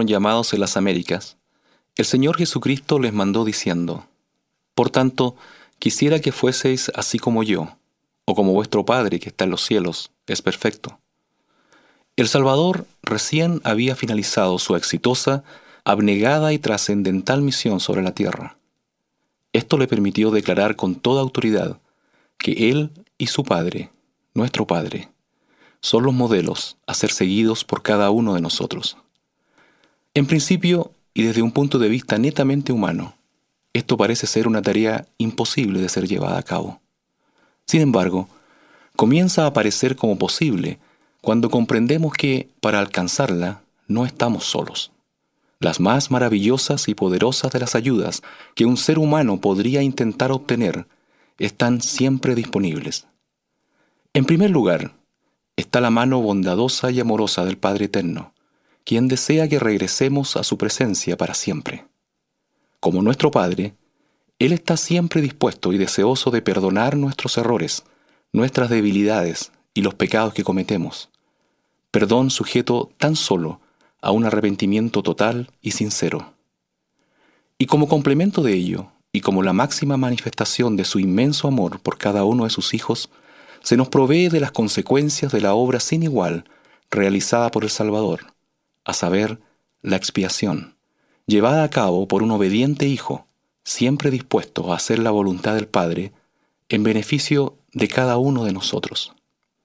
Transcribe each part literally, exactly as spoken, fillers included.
fueron llamados en las Américas, el Señor Jesucristo les mandó diciendo: Por tanto, quisiera que fueseis así como yo, o como vuestro Padre que está en los cielos, es perfecto. El Salvador recién había finalizado su exitosa, abnegada y trascendental misión sobre la tierra. Esto le permitió declarar con toda autoridad que Él y su Padre, nuestro Padre, son los modelos a ser seguidos por cada uno de nosotros. En principio, y desde un punto de vista netamente humano, esto parece ser una tarea imposible de ser llevada a cabo. Sin embargo, comienza a aparecer como posible cuando comprendemos que, para alcanzarla, no estamos solos. Las más maravillosas y poderosas de las ayudas que un ser humano podría intentar obtener están siempre disponibles. En primer lugar, está la mano bondadosa y amorosa del Padre Eterno, quien desea que regresemos a su presencia para siempre. Como nuestro Padre, Él está siempre dispuesto y deseoso de perdonar nuestros errores, nuestras debilidades y los pecados que cometemos. Perdón sujeto tan solo a un arrepentimiento total y sincero. Y como complemento de ello, y como la máxima manifestación de su inmenso amor por cada uno de sus hijos, se nos provee de las consecuencias de la obra sin igual realizada por el Salvador, a saber, la expiación, llevada a cabo por un obediente Hijo, siempre dispuesto a hacer la voluntad del Padre en beneficio de cada uno de nosotros.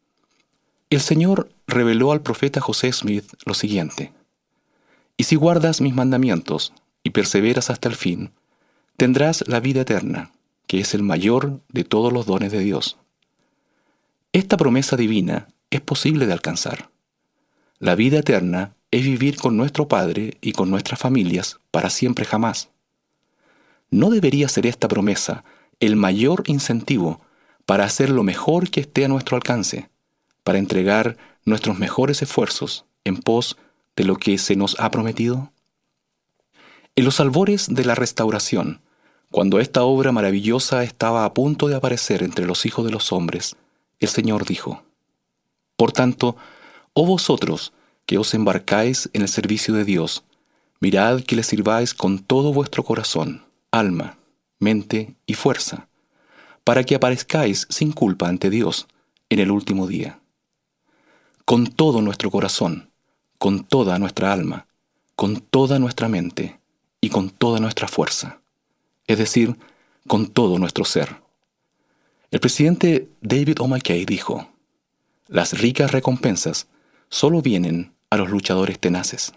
El Señor reveló al profeta José Smith lo siguiente: Y si guardas mis mandamientos y perseveras hasta el fin, tendrás la vida eterna, que es el mayor de todos los dones de Dios. Esta promesa divina es posible de alcanzar. La vida eterna es vivir con nuestro Padre y con nuestras familias para siempre jamás. ¿No debería ser esta promesa el mayor incentivo para hacer lo mejor que esté a nuestro alcance, para entregar nuestros mejores esfuerzos en pos de lo que se nos ha prometido? En los albores de la restauración, cuando esta obra maravillosa estaba a punto de aparecer entre los hijos de los hombres, el Señor dijo: Por tanto, oh vosotros que os embarcáis en el servicio de Dios, mirad que le sirváis con todo vuestro corazón, alma, mente y fuerza, para que aparezcáis sin culpa ante Dios en el último día. Con todo nuestro corazón, con toda nuestra alma, con toda nuestra mente y con toda nuestra fuerza, es decir, con todo nuestro ser. El presidente David O. McKay dijo: Las ricas recompensas solo vienen a los luchadores tenaces.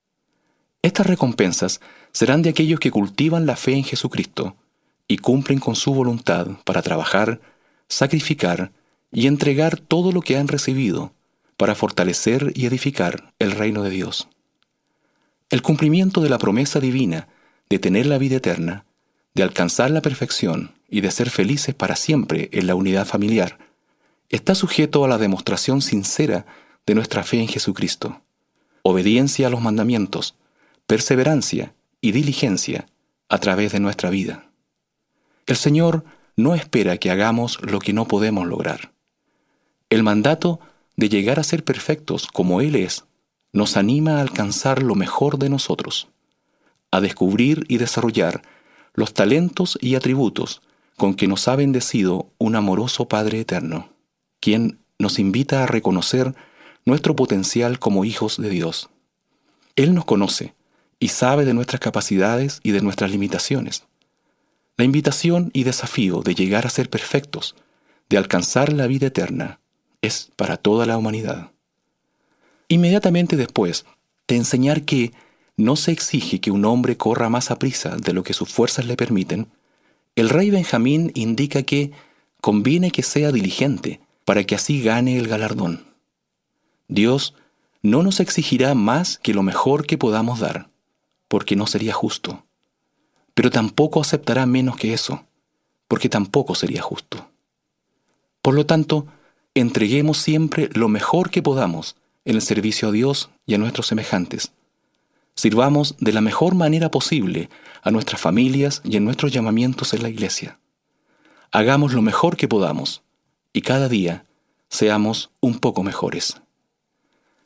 Estas recompensas serán de aquellos que cultivan la fe en Jesucristo y cumplen con su voluntad para trabajar, sacrificar y entregar todo lo que han recibido para fortalecer y edificar el reino de Dios. El cumplimiento de la promesa divina de tener la vida eterna, de alcanzar la perfección y de ser felices para siempre en la unidad familiar, está sujeto a la demostración sincera de nuestra fe en Jesucristo, obediencia a los mandamientos, perseverancia y diligencia a través de nuestra vida. El Señor no espera que hagamos lo que no podemos lograr. El mandato de llegar a ser perfectos como Él es nos anima a alcanzar lo mejor de nosotros, a descubrir y desarrollar los talentos y atributos con que nos ha bendecido un amoroso Padre eterno, quien nos invita a reconocer nuestro potencial como hijos de Dios. Él nos conoce y sabe de nuestras capacidades y de nuestras limitaciones. La invitación y desafío de llegar a ser perfectos, de alcanzar la vida eterna, es para toda la humanidad. Inmediatamente después de enseñar que no se exige que un hombre corra más aprisa de lo que sus fuerzas le permiten, el rey Benjamín indica que conviene que sea diligente para que así gane el galardón. Dios no nos exigirá más que lo mejor que podamos dar, porque no sería justo. Pero tampoco aceptará menos que eso, porque tampoco sería justo. Por lo tanto, entreguemos siempre lo mejor que podamos en el servicio a Dios y a nuestros semejantes. Sirvamos de la mejor manera posible a nuestras familias y en nuestros llamamientos en la iglesia. Hagamos lo mejor que podamos y cada día seamos un poco mejores.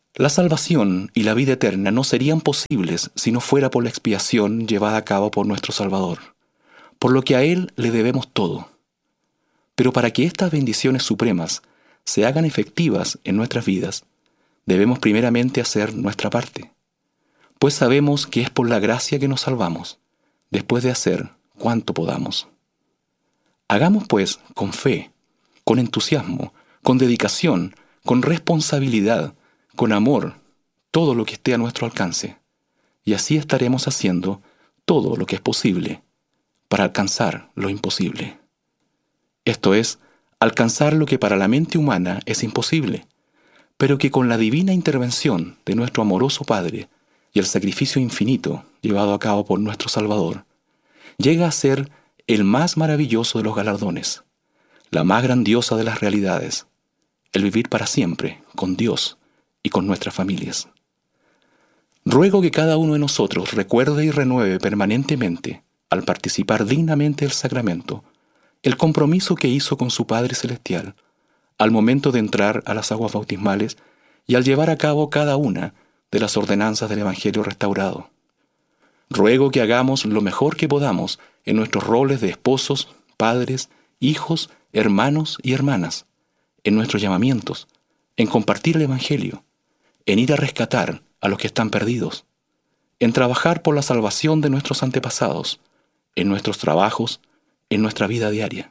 La salvación y la vida eterna no serían posibles si no fuera por la expiación llevada a cabo por nuestro Salvador, por lo que a Él le debemos todo. Pero para que estas bendiciones supremas se hagan efectivas en nuestras vidas, debemos primeramente hacer nuestra parte, pues sabemos que es por la gracia que nos salvamos, después de hacer cuanto podamos. Hagamos pues con fe, con entusiasmo, con dedicación, con responsabilidad, con amor, todo lo que esté a nuestro alcance, y así estaremos haciendo todo lo que es posible para alcanzar lo imposible. Esto es, alcanzar lo que para la mente humana es imposible, pero que con la divina intervención de nuestro amoroso Padre y el sacrificio infinito llevado a cabo por nuestro Salvador, llega a ser el más maravilloso de los galardones, la más grandiosa de las realidades, el vivir para siempre con Dios y con nuestras familias. Ruego que cada uno de nosotros recuerde y renueve permanentemente, al participar dignamente del sacramento, el compromiso que hizo con su Padre Celestial al momento de entrar a las aguas bautismales y al llevar a cabo cada una de las ordenanzas del Evangelio restaurado. Ruego que hagamos lo mejor que podamos en nuestros roles de esposos, padres, hijos, hermanos y hermanas, en nuestros llamamientos, en compartir el Evangelio, en ir a rescatar a los que están perdidos, en trabajar por la salvación de nuestros antepasados, en nuestros trabajos, en nuestra vida diaria.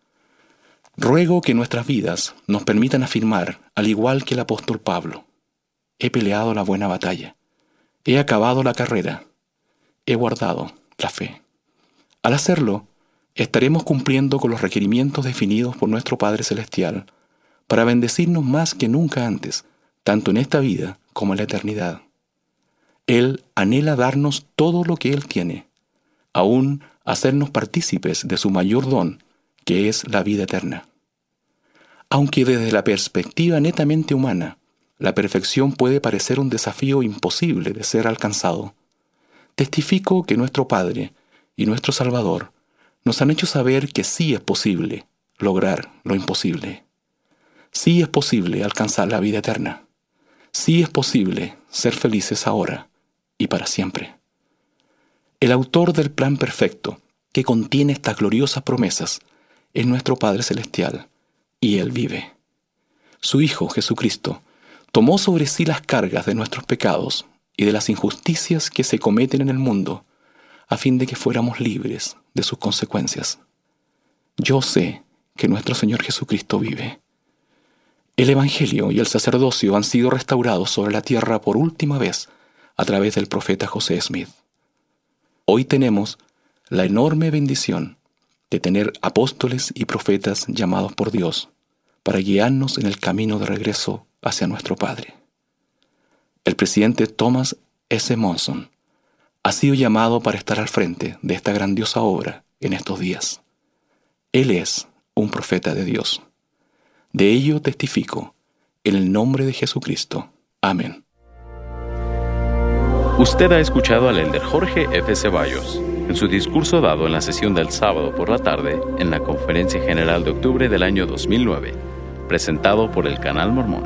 Ruego que nuestras vidas nos permitan afirmar, al igual que el apóstol Pablo: he peleado la buena batalla, he acabado la carrera, he guardado la fe. Al hacerlo, estaremos cumpliendo con los requerimientos definidos por nuestro Padre Celestial para bendecirnos más que nunca antes, tanto en esta vida como en la eternidad. Él anhela darnos todo lo que Él tiene, aún hacernos partícipes de su mayor don, que es la vida eterna. Aunque desde la perspectiva netamente humana, la perfección puede parecer un desafío imposible de ser alcanzado, testifico que nuestro Padre y nuestro Salvador nos han hecho saber que sí es posible lograr lo imposible. Sí es posible alcanzar la vida eterna. Sí es posible ser felices ahora y para siempre. El autor del plan perfecto que contiene estas gloriosas promesas es nuestro Padre Celestial, y Él vive. Su Hijo, Jesucristo, tomó sobre sí las cargas de nuestros pecados y de las injusticias que se cometen en el mundo, a fin de que fuéramos libres de sus consecuencias. Yo sé que nuestro Señor Jesucristo vive. El Evangelio y el sacerdocio han sido restaurados sobre la tierra por última vez a través del profeta José Smith. Hoy tenemos la enorme bendición de tener apóstoles y profetas llamados por Dios para guiarnos en el camino de regreso hacia nuestro Padre. El presidente Thomas S. Monson ha sido llamado para estar al frente de esta grandiosa obra en estos días. Él es un profeta de Dios. De ello testifico en el nombre de Jesucristo. Amén. Usted ha escuchado al elder Jorge F. Ceballos en su discurso dado en la sesión del sábado por la tarde en la Conferencia General de octubre del año dos mil nueve, presentado por el Canal Mormón.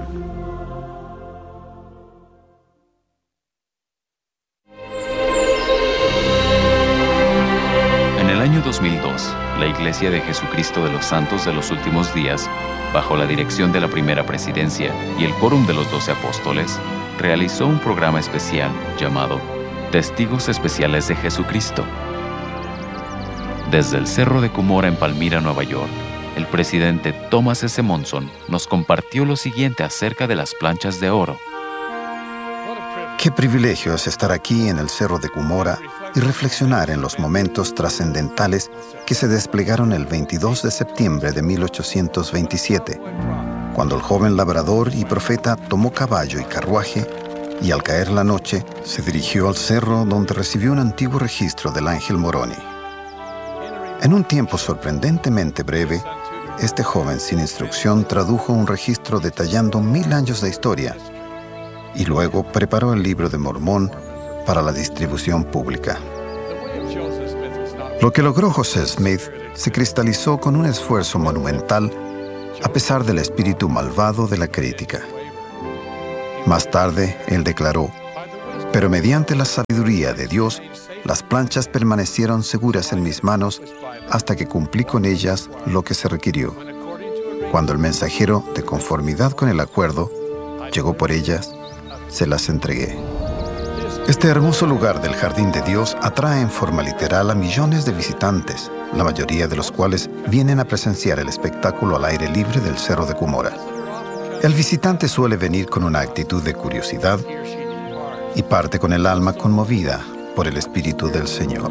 En el año dos mil dos, la Iglesia de Jesucristo de los Santos de los Últimos Días, bajo la dirección de la Primera Presidencia y el Quórum de los Doce Apóstoles, realizó un programa especial llamado Testigos Especiales de Jesucristo. Desde el Cerro de Cumora en Palmira, Nueva York, el presidente Thomas S. Monson nos compartió lo siguiente acerca de las planchas de oro. Qué privilegio es estar aquí en el Cerro de Cumora y reflexionar en los momentos trascendentales que se desplegaron el veintidós de septiembre de mil ochocientos veintisiete, cuando el joven labrador y profeta tomó caballo y carruaje y al caer la noche se dirigió al cerro donde recibió un antiguo registro del ángel Moroni. En un tiempo sorprendentemente breve, este joven sin instrucción tradujo un registro detallando mil años de historia y luego preparó el libro de Mormón para la distribución pública. Lo que logró José Smith se cristalizó con un esfuerzo monumental a pesar del espíritu malvado de la crítica. Más tarde, él declaró: pero mediante la sabiduría de Dios, las planchas permanecieron seguras en mis manos hasta que cumplí con ellas lo que se requirió. Cuando el mensajero, de conformidad con el acuerdo, llegó por ellas, se las entregué. Este hermoso lugar del Jardín de Dios atrae en forma literal a millones de visitantes, la mayoría de los cuales vienen a presenciar el espectáculo al aire libre del Cerro de Cumora. El visitante suele venir con una actitud de curiosidad y parte con el alma conmovida por el Espíritu del Señor.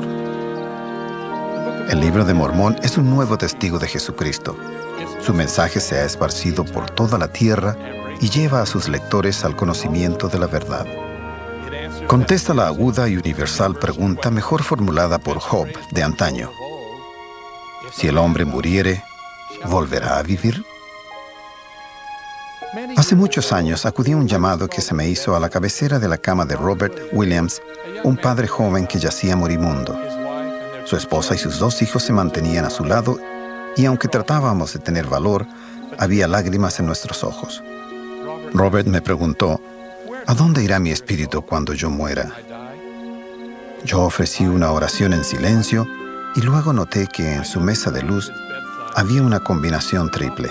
El Libro de Mormón es un nuevo testigo de Jesucristo. Su mensaje se ha esparcido por toda la tierra y lleva a sus lectores al conocimiento de la verdad. Contesta la aguda y universal pregunta mejor formulada por Job de antaño: si el hombre muriere, ¿volverá a vivir? Hace muchos años acudí a un llamado que se me hizo a la cabecera de la cama de Robert Williams, un padre joven que yacía moribundo. Su esposa y sus dos hijos se mantenían a su lado y aunque tratábamos de tener valor, había lágrimas en nuestros ojos. Robert me preguntó: ¿a dónde irá mi espíritu cuando yo muera? Yo ofrecí una oración en silencio y luego noté que en su mesa de luz había una combinación triple.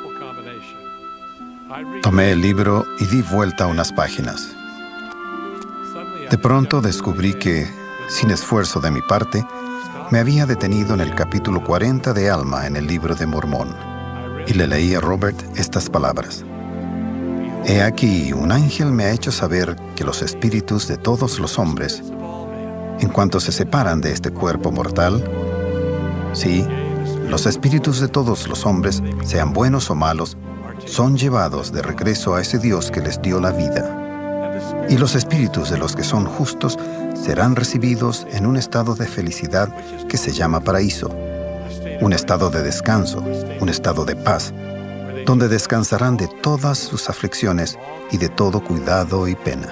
Tomé el libro y di vuelta a unas páginas. De pronto descubrí que, sin esfuerzo de mi parte, me había detenido en el capítulo cuarenta de Alma en el Libro de Mormón, y le leí a Robert estas palabras: He aquí, un ángel me ha hecho saber que los espíritus de todos los hombres, en cuanto se separan de este cuerpo mortal, sí, los espíritus de todos los hombres, sean buenos o malos, son llevados de regreso a ese Dios que les dio la vida. Y los espíritus de los que son justos serán recibidos en un estado de felicidad que se llama paraíso, un estado de descanso, un estado de paz, donde descansarán de todas sus aflicciones y de todo cuidado y pena.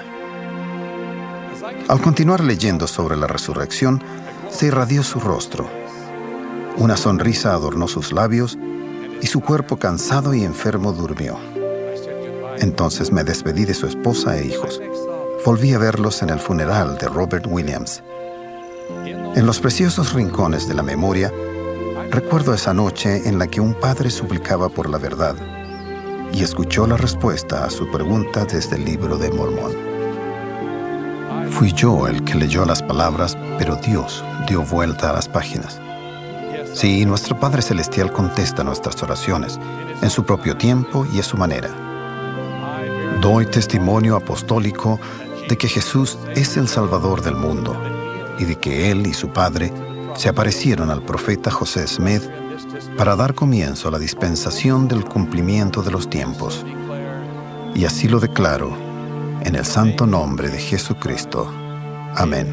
Al continuar leyendo sobre la resurrección, se irradió su rostro. Una sonrisa adornó sus labios y su cuerpo cansado y enfermo durmió. Entonces me despedí de su esposa e hijos. Volví a verlos en el funeral de Robert Williams. En los preciosos rincones de la memoria, recuerdo esa noche en la que un padre suplicaba por la verdad y escuchó la respuesta a su pregunta desde el Libro de Mormón. Fui yo el que leyó las palabras, pero Dios dio vuelta a las páginas. Sí, nuestro Padre Celestial contesta nuestras oraciones en su propio tiempo y a su manera. Doy testimonio apostólico de que Jesús es el Salvador del mundo y de que Él y su Padre se aparecieron al profeta José Smith para dar comienzo a la dispensación del cumplimiento de los tiempos. Y así lo declaro en el santo nombre de Jesucristo. Amén.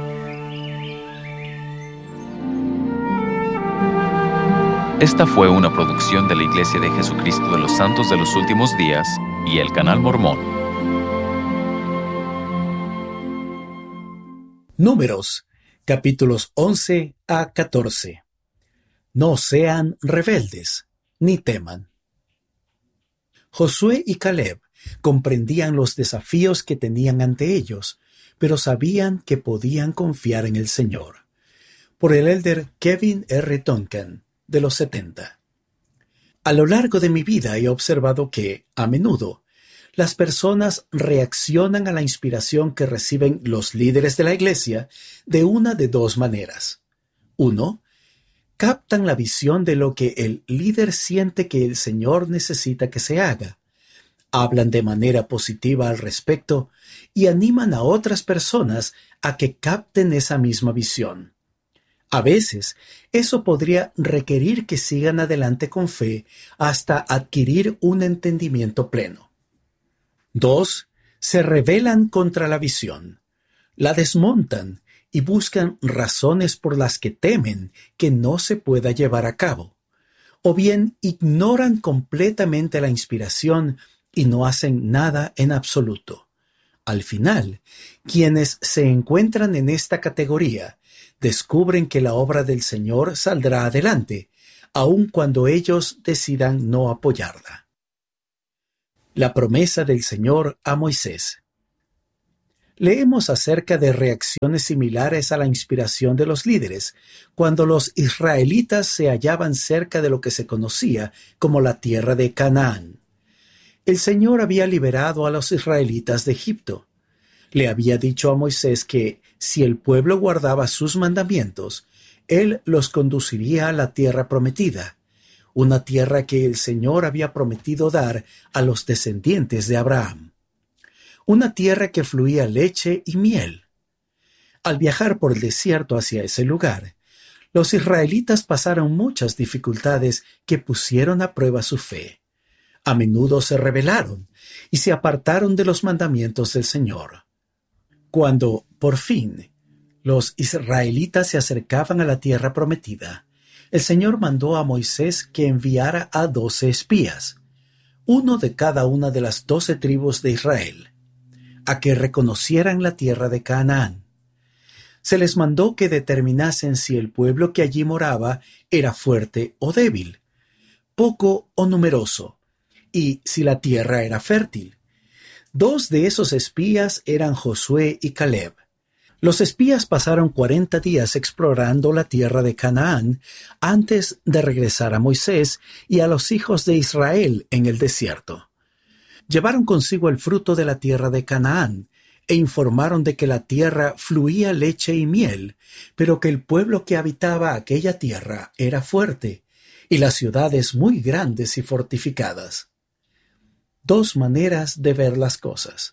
Esta fue una producción de la Iglesia de Jesucristo de los Santos de los Últimos Días y el Canal Mormón. Números, capítulos once a catorce. No sean rebeldes, ni teman. Josué y Caleb comprendían los desafíos que tenían ante ellos, pero sabían que podían confiar en el Señor. Por el elder Kevin R. Duncan, de los setenta. A lo largo de mi vida he observado que, a menudo, las personas reaccionan a la inspiración que reciben los líderes de la iglesia de una de dos maneras. Uno, captan la visión de lo que el líder siente que el Señor necesita que se haga, hablan de manera positiva al respecto y animan a otras personas a que capten esa misma visión. A veces, eso podría requerir que sigan adelante con fe hasta adquirir un entendimiento pleno. Dos, se rebelan contra la visión, la desmontan y buscan razones por las que temen que no se pueda llevar a cabo, o bien ignoran completamente la inspiración y no hacen nada en absoluto. Al final, quienes se encuentran en esta categoría descubren que la obra del Señor saldrá adelante, aun cuando ellos decidan no apoyarla. La promesa del Señor a Moisés. Leemos acerca de reacciones similares a la inspiración de los líderes, cuando los israelitas se hallaban cerca de lo que se conocía como la tierra de Canaán. El Señor había liberado a los israelitas de Egipto. Le había dicho a Moisés que, si el pueblo guardaba sus mandamientos, Él los conduciría a la tierra prometida, una tierra que el Señor había prometido dar a los descendientes de Abraham. Una tierra que fluía leche y miel. Al viajar por el desierto hacia ese lugar, los israelitas pasaron muchas dificultades que pusieron a prueba su fe. A menudo se rebelaron y se apartaron de los mandamientos del Señor. Cuando, por fin, los israelitas se acercaban a la tierra prometida, el Señor mandó a Moisés que enviara a doce espías, uno de cada una de las doce tribus de Israel, a que reconocieran la tierra de Canaán. Se les mandó que determinasen si el pueblo que allí moraba era fuerte o débil, poco o numeroso, y si la tierra era fértil. Dos de esos espías eran Josué y Caleb. Los espías pasaron cuarenta días explorando la tierra de Canaán antes de regresar a Moisés y a los hijos de Israel en el desierto. Llevaron consigo el fruto de la tierra de Canaán e informaron de que la tierra fluía leche y miel, pero que el pueblo que habitaba aquella tierra era fuerte y las ciudades muy grandes y fortificadas. Dos maneras de ver las cosas.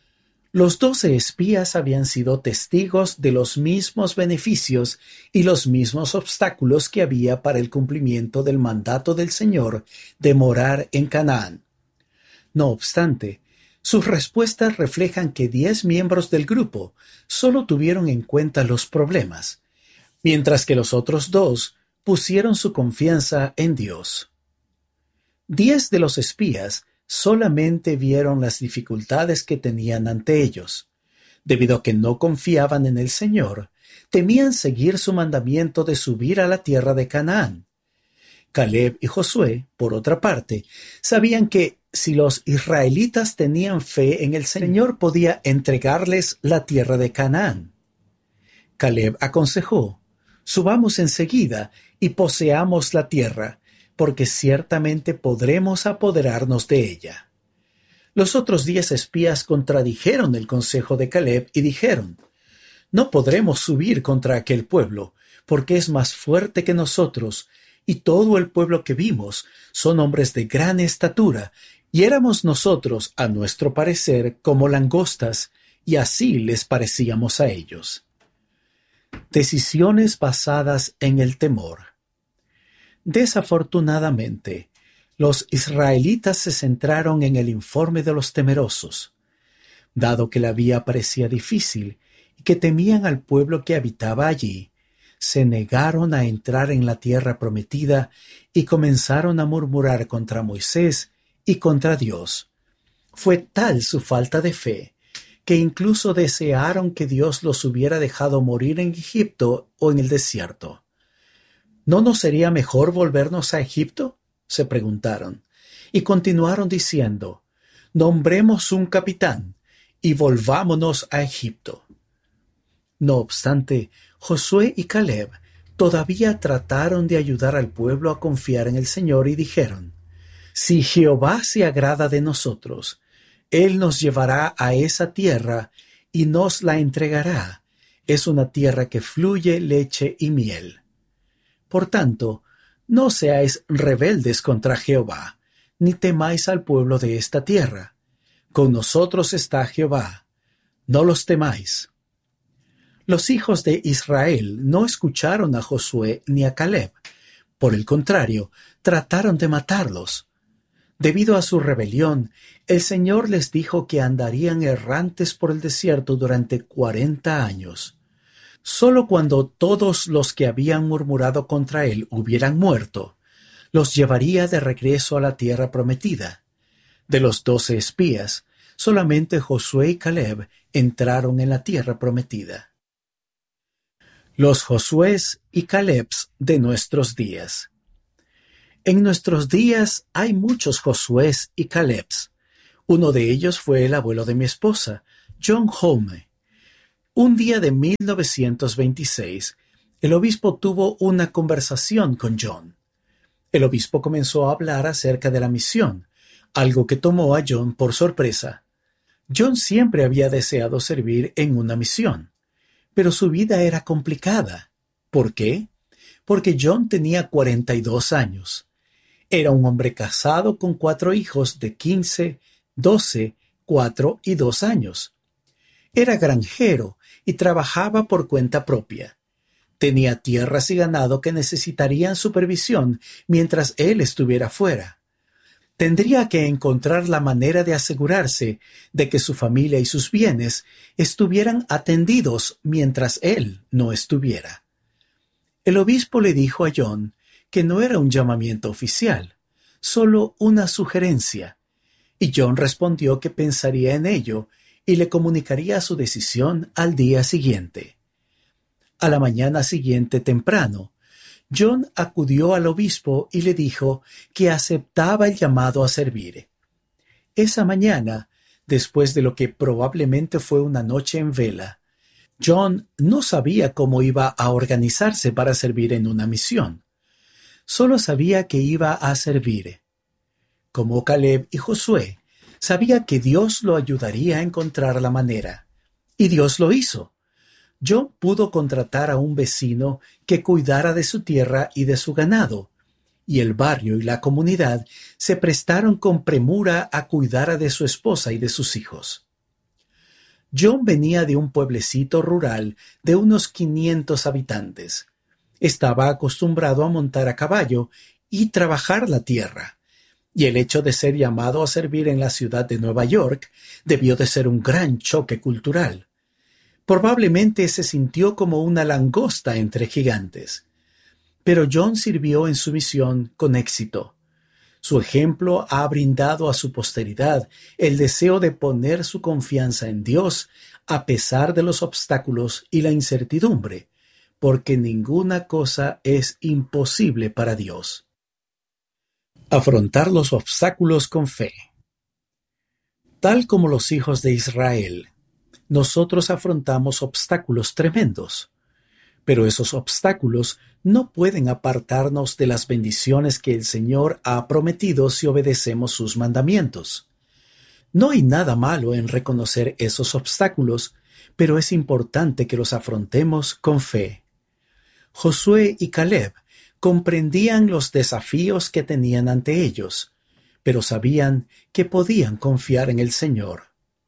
Los doce espías habían sido testigos de los mismos beneficios y los mismos obstáculos que había para el cumplimiento del mandato del Señor de morar en Canaán. No obstante, sus respuestas reflejan que diez miembros del grupo solo tuvieron en cuenta los problemas, mientras que los otros dos pusieron su confianza en Dios. Diez de los espías solamente vieron las dificultades que tenían ante ellos. Debido a que no confiaban en el Señor, temían seguir su mandamiento de subir a la tierra de Canaán. Caleb y Josué, por otra parte, sabían que si los israelitas tenían fe en el Señor, podía entregarles la tierra de Canaán. Caleb aconsejó: subamos enseguida y poseamos la tierra, porque ciertamente podremos apoderarnos de ella. Los otros diez espías contradijeron el consejo de Caleb y dijeron: no podremos subir contra aquel pueblo, porque es más fuerte que nosotros, y todo el pueblo que vimos son hombres de gran estatura, y éramos nosotros, a nuestro parecer, como langostas, y así les parecíamos a ellos. Decisiones basadas en el temor. Desafortunadamente, los israelitas se centraron en el informe de los temerosos. Dado que la vía parecía difícil y que temían al pueblo que habitaba allí, se negaron a entrar en la tierra prometida y comenzaron a murmurar contra Moisés y contra Dios. Fue tal su falta de fe que incluso desearon que Dios los hubiera dejado morir en Egipto o en el desierto. ¿No nos sería mejor volvernos a Egipto?, se preguntaron, y continuaron diciendo: nombremos un capitán y volvámonos a Egipto. No obstante, Josué y Caleb todavía trataron de ayudar al pueblo a confiar en el Señor y dijeron: si Jehová se agrada de nosotros, Él nos llevará a esa tierra y nos la entregará. Es una tierra que fluye leche y miel. Por tanto, no seáis rebeldes contra Jehová, ni temáis al pueblo de esta tierra. Con nosotros está Jehová. No los temáis. Los hijos de Israel no escucharon a Josué ni a Caleb. Por el contrario, trataron de matarlos. Debido a su rebelión, el Señor les dijo que andarían errantes por el desierto durante cuarenta años. Solo cuando todos los que habían murmurado contra él hubieran muerto, los llevaría de regreso a la tierra prometida. De los doce espías, solamente Josué y Caleb entraron en la tierra prometida. Los Josués y Calebs de nuestros días. En nuestros días hay muchos Josués y Calebs, Uno de ellos fue el abuelo de mi esposa, John Holme. Un día de mil novecientos veintiséis, el obispo tuvo una conversación con John. El obispo comenzó a hablar acerca de la misión, algo que tomó a John por sorpresa. John siempre había deseado servir en una misión, pero su vida era complicada. ¿Por qué? Porque John tenía cuarenta y dos años. Era un hombre casado con cuatro hijos de quince, doce, cuatro y dos años. Era granjero y trabajaba por cuenta propia. Tenía tierras y ganado que necesitarían supervisión mientras él estuviera fuera. Tendría que encontrar la manera de asegurarse de que su familia y sus bienes estuvieran atendidos mientras él no estuviera. El obispo le dijo a John que no era un llamamiento oficial, solo una sugerencia, y John respondió que pensaría en ello y le comunicaría su decisión al día siguiente. A la mañana siguiente temprano, John acudió al obispo y le dijo que aceptaba el llamado a servir. Esa mañana, después de lo que probablemente fue una noche en vela, John no sabía cómo iba a organizarse para servir en una misión. Solo sabía que iba a servir. Como Caleb y Josué, sabía que Dios lo ayudaría a encontrar la manera. Y Dios lo hizo. John pudo contratar a un vecino que cuidara de su tierra y de su ganado, y el barrio y la comunidad se prestaron con premura a cuidar de su esposa y de sus hijos. John venía de un pueblecito rural de unos quinientos habitantes. Estaba acostumbrado a montar a caballo y trabajar la tierra, y el hecho de ser llamado a servir en la ciudad de Nueva York debió de ser un gran choque cultural. Probablemente se sintió como una langosta entre gigantes. Pero John sirvió en su misión con éxito. Su ejemplo ha brindado a su posteridad el deseo de poner su confianza en Dios a pesar de los obstáculos y la incertidumbre, porque ninguna cosa es imposible para Dios. Afrontar los obstáculos con fe. Tal como los hijos de Israel, nosotros afrontamos obstáculos tremendos, pero esos obstáculos no pueden apartarnos de las bendiciones que el Señor ha prometido si obedecemos sus mandamientos. No hay nada malo en reconocer esos obstáculos, pero es importante que los afrontemos con fe. Josué y Caleb comprendían los desafíos que tenían ante ellos, pero sabían que podían confiar en el Señor.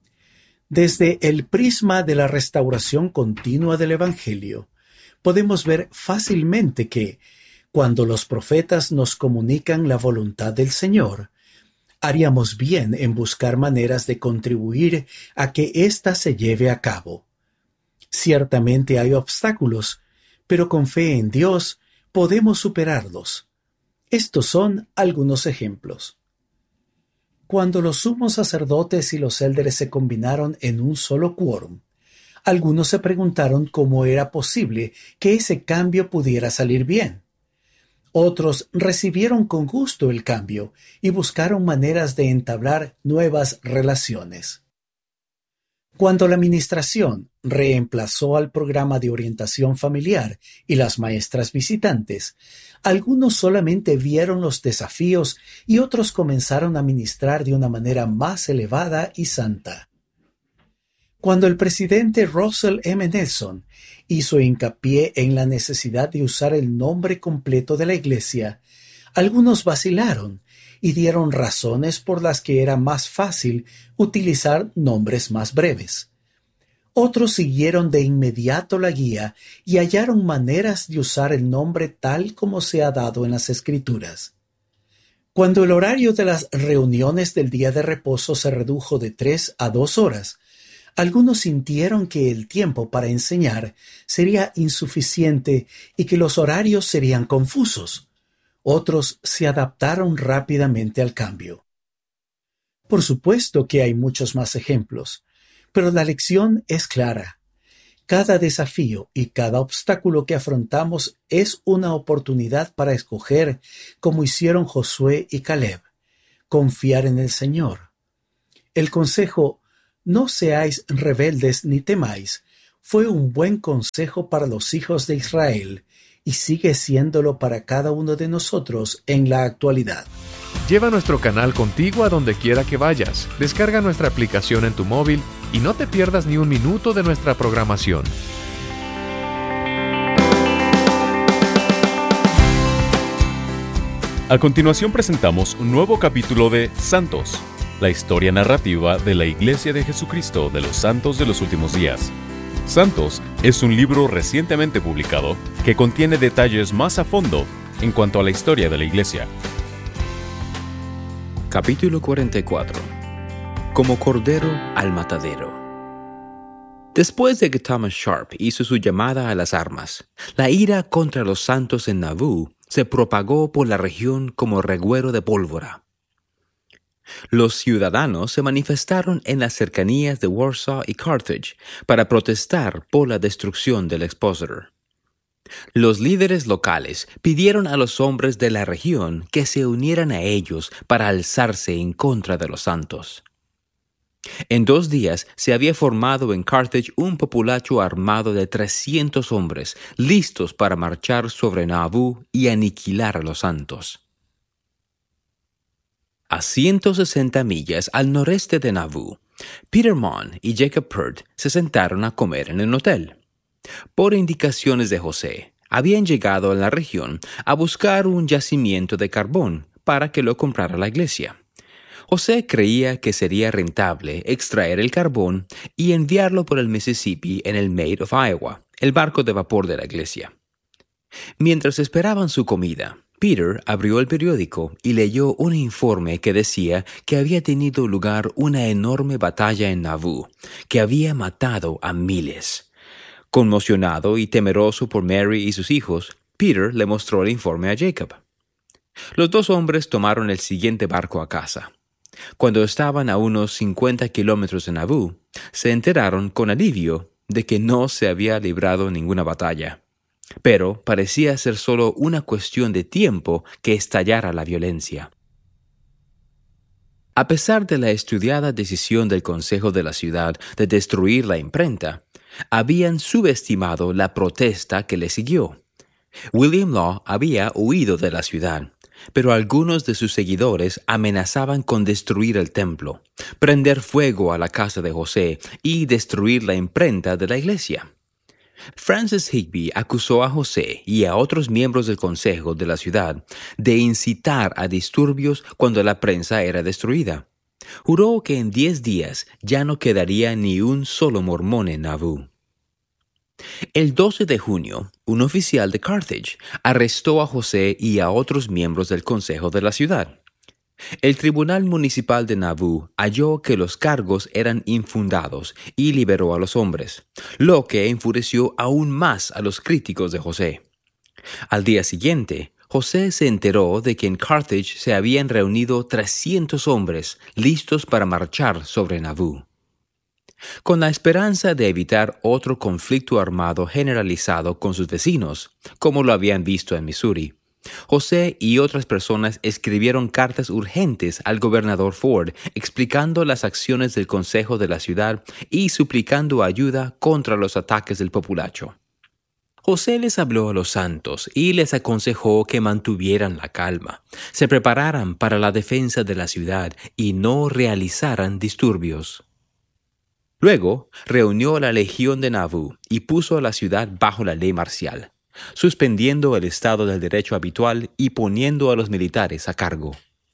Desde el prisma de la restauración continua del Evangelio, podemos ver fácilmente que, cuando los profetas nos comunican la voluntad del Señor, haríamos bien en buscar maneras de contribuir a que ésta se lleve a cabo. Ciertamente hay obstáculos, pero con fe en Dios podemos superarlos. Estos son algunos ejemplos. Cuando los sumos sacerdotes y los élderes se combinaron en un solo quórum, algunos se preguntaron cómo era posible que ese cambio pudiera salir bien. Otros recibieron con gusto el cambio y buscaron maneras de entablar nuevas relaciones. Cuando la administración reemplazó al programa de orientación familiar y las maestras visitantes, algunos solamente vieron los desafíos y otros comenzaron a ministrar de una manera más elevada y santa. Cuando el presidente Russell M. Nelson hizo hincapié en la necesidad de usar el nombre completo de la Iglesia, algunos vacilaron y dieron razones por las que era más fácil utilizar nombres más breves. Otros siguieron de inmediato la guía y hallaron maneras de usar el nombre tal como se ha dado en las Escrituras. Cuando el horario de las reuniones del día de reposo se redujo de tres a dos horas, algunos sintieron que el tiempo para enseñar sería insuficiente y que los horarios serían confusos. Otros se adaptaron rápidamente al cambio. Por supuesto que hay muchos más ejemplos, pero la lección es clara. Cada desafío y cada obstáculo que afrontamos es una oportunidad para escoger, como hicieron Josué y Caleb, confiar en el Señor. El consejo «No seáis rebeldes ni temáis» fue un buen consejo para los hijos de Israel y sigue siéndolo para cada uno de nosotros en la actualidad. Lleva nuestro canal contigo a donde quiera que vayas. Descarga nuestra aplicación en tu móvil y no te pierdas ni un minuto de nuestra programación. A continuación presentamos un nuevo capítulo de Santos, la historia narrativa de la Iglesia de Jesucristo de los Santos de los Últimos Días. Santos es un libro recientemente publicado que contiene detalles más a fondo en cuanto a la historia de la Iglesia. Capítulo cuarenta y cuatro. Como cordero al matadero. Después de que Thomas Sharp hizo su llamada a las armas, la ira contra los santos en Nauvoo se propagó por la región como reguero de pólvora. Los ciudadanos se manifestaron en las cercanías de Warsaw y Carthage para protestar por la destrucción del Expositor. Los líderes locales pidieron a los hombres de la región que se unieran a ellos para alzarse en contra de los santos. En dos días se había formado en Carthage un populacho armado de trescientos hombres, listos para marchar sobre Nauvoo y aniquilar a los santos. A ciento sesenta millas al noreste de Nauvoo, Peter Mon y Jacob Pert se sentaron a comer en un hotel. Por indicaciones de José, habían llegado a la región a buscar un yacimiento de carbón para que lo comprara la iglesia. José creía que sería rentable extraer el carbón y enviarlo por el Mississippi en el Maid of Iowa, el barco de vapor de la iglesia. Mientras esperaban su comida, Peter abrió el periódico y leyó un informe que decía que había tenido lugar una enorme batalla en Nauvoo, que había matado a miles. Conmocionado y temeroso por Mary y sus hijos, Peter le mostró el informe a Jacob. Los dos hombres tomaron el siguiente barco a casa. Cuando estaban a unos cincuenta kilómetros de Nauvoo, se enteraron con alivio de que no se había librado ninguna batalla. Pero parecía ser solo una cuestión de tiempo que estallara la violencia. A pesar de la estudiada decisión del Consejo de la ciudad de destruir la imprenta, habían subestimado la protesta que le siguió. William Law había huido de la ciudad, pero algunos de sus seguidores amenazaban con destruir el templo, prender fuego a la casa de José y destruir la imprenta de la iglesia. Francis Higby acusó a José y a otros miembros del consejo de la ciudad de incitar a disturbios cuando la prensa era destruida. Juró que en diez días ya no quedaría ni un solo mormón en Nauvoo. El doce de junio, un oficial de Carthage arrestó a José y a otros miembros del consejo de la ciudad. El tribunal municipal de Nauvoo halló que los cargos eran infundados y liberó a los hombres, lo que enfureció aún más a los críticos de José. Al día siguiente, José se enteró de que en Carthage se habían reunido trescientos hombres listos para marchar sobre Nauvoo. Con la esperanza de evitar otro conflicto armado generalizado con sus vecinos, como lo habían visto en Missouri, José y otras personas escribieron cartas urgentes al gobernador Ford explicando las acciones del consejo de la ciudad y suplicando ayuda contra los ataques del populacho. José les habló a los santos y les aconsejó que mantuvieran la calma, se prepararan para la defensa de la ciudad y no realizaran disturbios. Luego reunió a la legión de Nauvoo y puso a la ciudad bajo la ley marcial, suspendiendo el estado del derecho habitual y poniendo a los militares a cargo.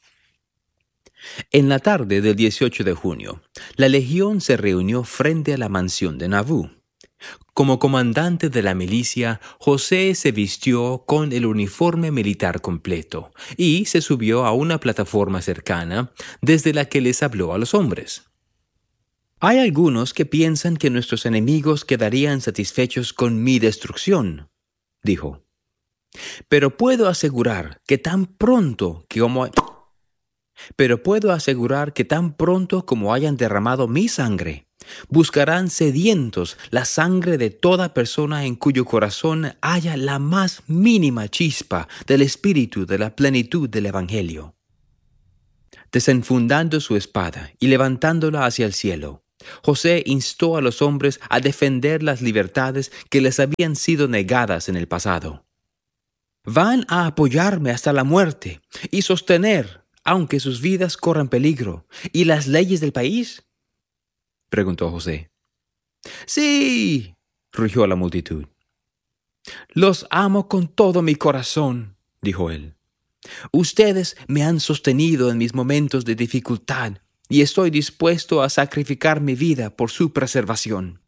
En la tarde del dieciocho de junio, la legión se reunió frente a la mansión de Nauvoo. Como comandante de la milicia, José se vistió con el uniforme militar completo y se subió a una plataforma cercana desde la que les habló a los hombres. Hay algunos que piensan que nuestros enemigos quedarían satisfechos con mi destrucción, dijo. Pero puedo asegurar que tan pronto que como... Pero puedo asegurar que tan pronto como hayan derramado mi sangre, buscarán sedientos la sangre de toda persona en cuyo corazón haya la más mínima chispa del espíritu de la plenitud del Evangelio. Desenfundando su espada y levantándola hacia el cielo, José instó a los hombres a defender las libertades que les habían sido negadas en el pasado. «Van a apoyarme hasta la muerte y sostener, aunque sus vidas corran peligro, y las leyes del país», preguntó José. «Sí», rugió la multitud. «Los amo con todo mi corazón», dijo él. «Ustedes me han sostenido en mis momentos de dificultad y estoy dispuesto a sacrificar mi vida por su preservación».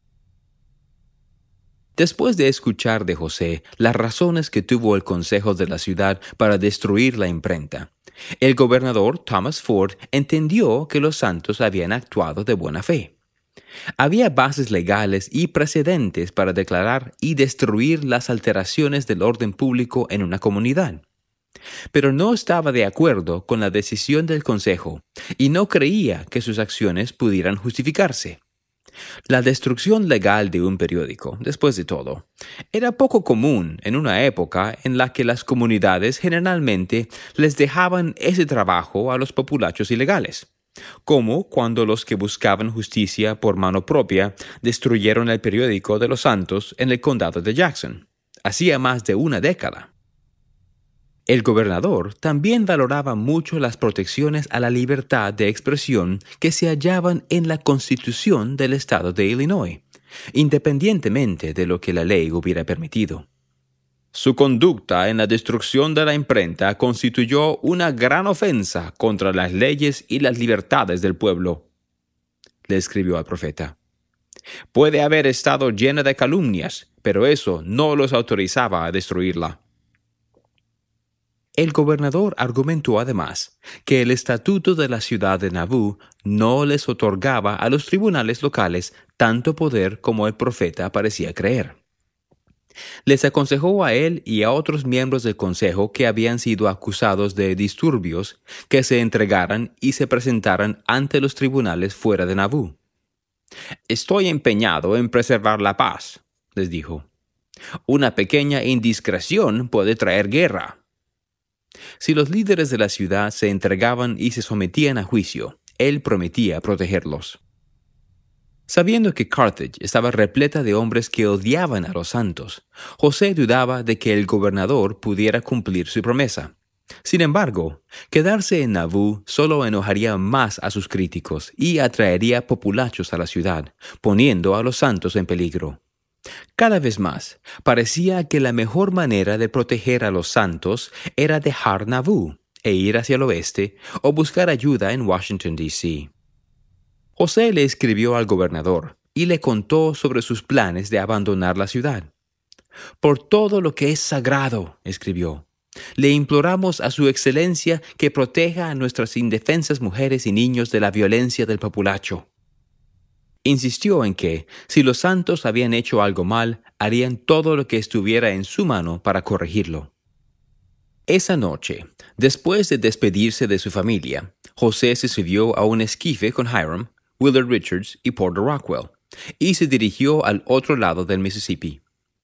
Después de escuchar de José las razones que tuvo el Consejo de la ciudad para destruir la imprenta, el gobernador Thomas Ford entendió que los santos habían actuado de buena fe. Había bases legales y precedentes para declarar y destruir las alteraciones del orden público en una comunidad. Pero no estaba de acuerdo con la decisión del Consejo y no creía que sus acciones pudieran justificarse. La destrucción legal de un periódico, después de todo, era poco común en una época en la que las comunidades generalmente les dejaban ese trabajo a los populachos ilegales, como cuando los que buscaban justicia por mano propia destruyeron el periódico de los Santos en el condado de Jackson, hacía más de una década. El gobernador también valoraba mucho las protecciones a la libertad de expresión que se hallaban en la Constitución del estado de Illinois, independientemente de lo que la ley hubiera permitido. Su conducta en la destrucción de la imprenta constituyó una gran ofensa contra las leyes y las libertades del pueblo, le escribió al profeta. Puede haber estado llena de calumnias, pero eso no los autorizaba a destruirla. El gobernador argumentó además que el estatuto de la ciudad de Nauvoo no les otorgaba a los tribunales locales tanto poder como el profeta parecía creer. Les aconsejó a él y a otros miembros del consejo que habían sido acusados de disturbios que se entregaran y se presentaran ante los tribunales fuera de Nauvoo. «Estoy empeñado en preservar la paz», les dijo. «Una pequeña indiscreción puede traer guerra». Si los líderes de la ciudad se entregaban y se sometían a juicio, él prometía protegerlos. Sabiendo que Carthage estaba repleta de hombres que odiaban a los santos, José dudaba de que el gobernador pudiera cumplir su promesa. Sin embargo, quedarse en Nauvoo solo enojaría más a sus críticos y atraería populachos a la ciudad, poniendo a los santos en peligro. Cada vez más, parecía que la mejor manera de proteger a los santos era dejar Nauvoo e ir hacia el oeste o buscar ayuda en Washington, D C José le escribió al gobernador y le contó sobre sus planes de abandonar la ciudad. «Por todo lo que es sagrado», escribió, «le imploramos a su excelencia que proteja a nuestras indefensas mujeres y niños de la violencia del populacho». Insistió en que, si los santos habían hecho algo mal, harían todo lo que estuviera en su mano para corregirlo. Esa noche, después de despedirse de su familia, José se subió a un esquife con Hiram, Willard Richards y Porter Rockwell, y se dirigió al otro lado del Mississippi.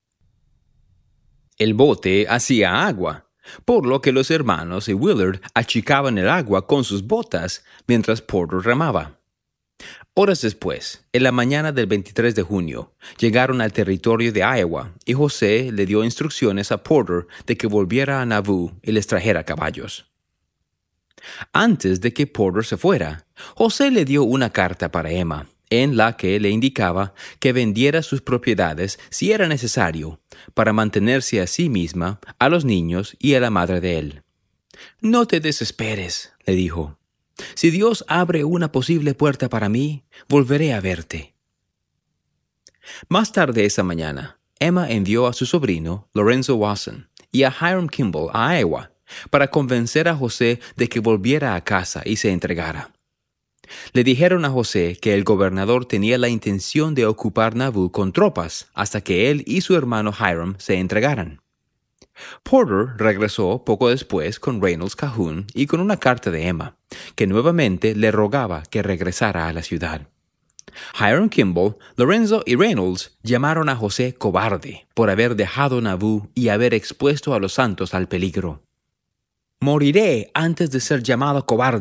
El bote hacía agua, por lo que los hermanos y Willard achicaban el agua con sus botas mientras Porter remaba. Horas después, en la mañana del veintitrés de junio, llegaron al territorio de Iowa y José le dio instrucciones a Porter de que volviera a Nauvoo y les trajera caballos. Antes de que Porter se fuera, José le dio una carta para Emma, en la que le indicaba que vendiera sus propiedades si era necesario, para mantenerse a sí misma, a los niños y a la madre de él. «No te desesperes», le dijo. «Si Dios abre una posible puerta para mí, volveré a verte». Más tarde esa mañana, Emma envió a su sobrino, Lorenzo Wasson, y a Hiram Kimball a Iowa, para convencer a José de que volviera a casa y se entregara. Le dijeron a José que el gobernador tenía la intención de ocupar Nauvoo con tropas hasta que él y su hermano Hiram se entregaran. Porter regresó poco después con Reynolds Calhoun y con una carta de Emma, que nuevamente le rogaba que regresara a la ciudad. Hiram Kimball, Lorenzo y Reynolds llamaron a José cobarde por haber dejado Nauvoo y haber expuesto a los santos al peligro. «Moriré antes de ser llamado cobarde»,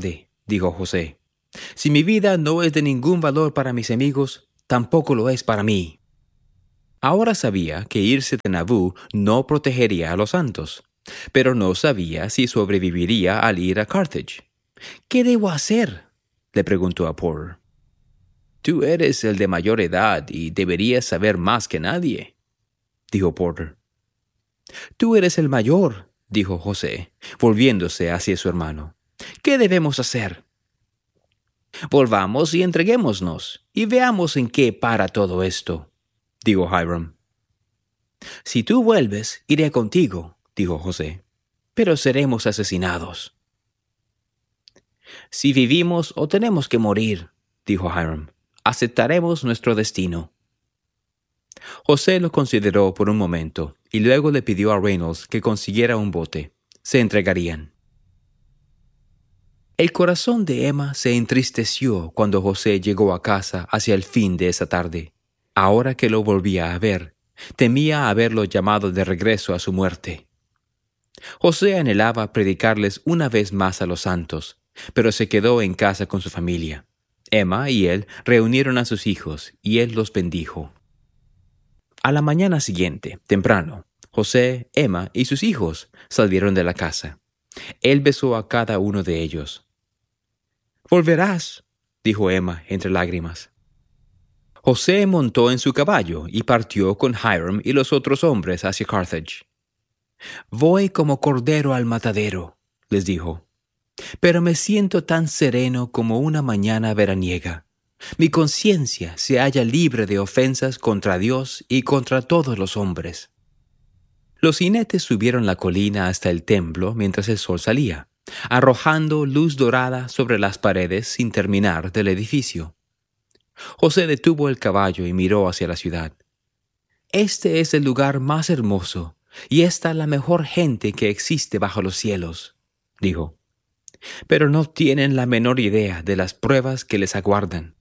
dijo José. Si mi vida no es de ningún valor para mis amigos, tampoco lo es para mí. Ahora sabía que irse de Nauvoo no protegería a los santos, pero no sabía si sobreviviría al ir a Carthage. ¿Qué debo hacer?, le preguntó a Porter. Tú eres el de mayor edad y deberías saber más que nadie, dijo Porter. Tú eres el mayor, dijo José, volviéndose hacia su hermano. ¿Qué debemos hacer? Volvamos y entreguémonos, y veamos en qué para todo esto, dijo Hiram. Si tú vuelves, iré contigo, dijo José, pero seremos asesinados. Si vivimos o tenemos que morir, dijo Hiram, aceptaremos nuestro destino. José lo consideró por un momento y luego le pidió a Reynolds que consiguiera un bote. Se entregarían. El corazón de Emma se entristeció cuando José llegó a casa hacia el fin de esa tarde. Ahora que lo volvía a ver, temía haberlo llamado de regreso a su muerte. José anhelaba predicarles una vez más a los santos, pero se quedó en casa con su familia. Emma y él reunieron a sus hijos y él los bendijo. A la mañana siguiente, temprano, José, Emma y sus hijos salieron de la casa. Él besó a cada uno de ellos. «Volverás», dijo Emma entre lágrimas. José montó en su caballo y partió con Hiram y los otros hombres hacia Carthage. «Voy como cordero al matadero», les dijo, «pero me siento tan sereno como una mañana veraniega. Mi conciencia se halla libre de ofensas contra Dios y contra todos los hombres». Los jinetes subieron la colina hasta el templo mientras el sol salía, arrojando luz dorada sobre las paredes sin terminar del edificio. José detuvo el caballo y miró hacia la ciudad. «Este es el lugar más hermoso, y esta la mejor gente que existe bajo los cielos», dijo. «Pero no tienen la menor idea de las pruebas que les aguardan».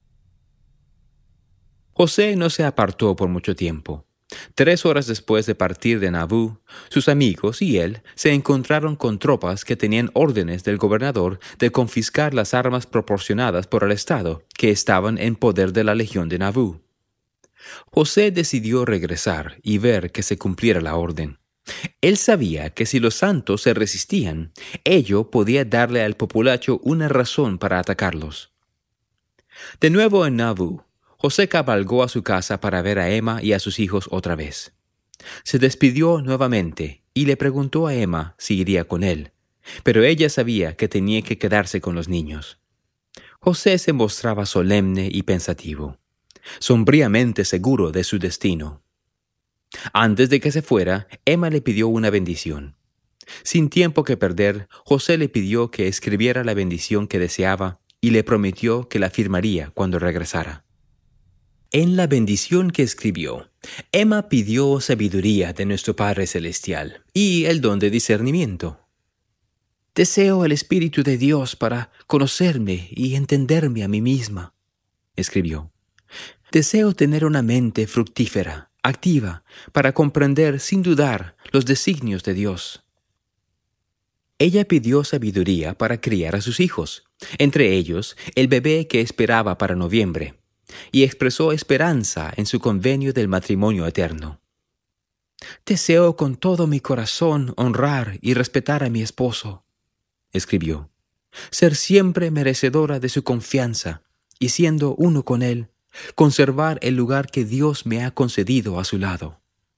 José no se apartó por mucho tiempo. Tres horas después de partir de Nauvoo, sus amigos y él se encontraron con tropas que tenían órdenes del gobernador de confiscar las armas proporcionadas por el Estado que estaban en poder de la Legión de Nauvoo. José decidió regresar y ver que se cumpliera la orden. Él sabía que si los santos se resistían, ello podía darle al populacho una razón para atacarlos. De nuevo en Nauvoo, José cabalgó a su casa para ver a Emma y a sus hijos otra vez. Se despidió nuevamente y le preguntó a Emma si iría con él, pero ella sabía que tenía que quedarse con los niños. José se mostraba solemne y pensativo, sombríamente seguro de su destino. Antes de que se fuera, Emma le pidió una bendición. Sin tiempo que perder, José le pidió que escribiera la bendición que deseaba y le prometió que la firmaría cuando regresara. En la bendición que escribió, Emma pidió sabiduría de nuestro Padre Celestial y el don de discernimiento. «Deseo el Espíritu de Dios para conocerme y entenderme a mí misma», escribió. «Deseo tener una mente fructífera, activa, para comprender sin dudar los designios de Dios». Ella pidió sabiduría para criar a sus hijos, entre ellos el bebé que esperaba para noviembre, y expresó esperanza en su convenio del matrimonio eterno. «Deseo con todo mi corazón honrar y respetar a mi esposo», escribió, «ser siempre merecedora de su confianza y siendo uno con él, conservar el lugar que Dios me ha concedido a su lado».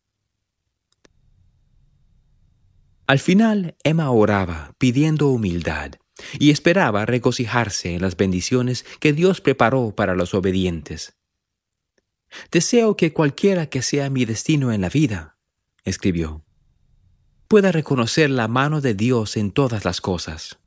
Al final, Emma oraba pidiendo humildad y esperaba regocijarse en las bendiciones que Dios preparó para los obedientes. «Deseo que cualquiera que sea mi destino en la vida», escribió, «pueda reconocer la mano de Dios en todas las cosas».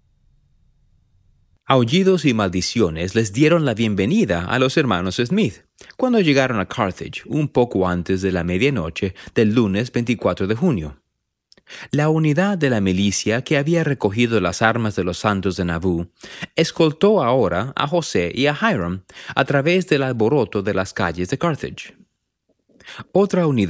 Aullidos y maldiciones les dieron la bienvenida a los hermanos Smith cuando llegaron a Carthage un poco antes de la medianoche del lunes veinticuatro de junio. La unidad de la milicia que había recogido las armas de los santos de Nauvoo escoltó ahora a José y a Hiram a través del alboroto de las calles de Carthage. Otra unidad,